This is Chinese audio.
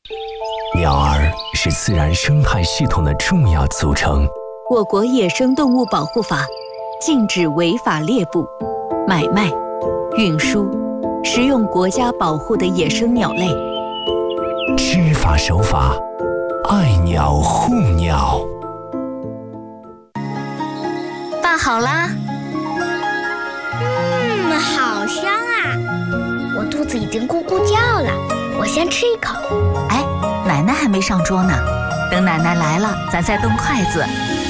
鸟儿是自然生态系统的重要组成。 我国野生动物保护法禁止违法猎捕、买卖、运输、食用国家保护的野生鸟类。 知法守法，爱鸟护鸟。 饭好啦。 好香啊！我肚子已经咕咕叫了，我先吃一口。 哎，奶奶还没上桌呢，等奶奶来了，咱再动筷子。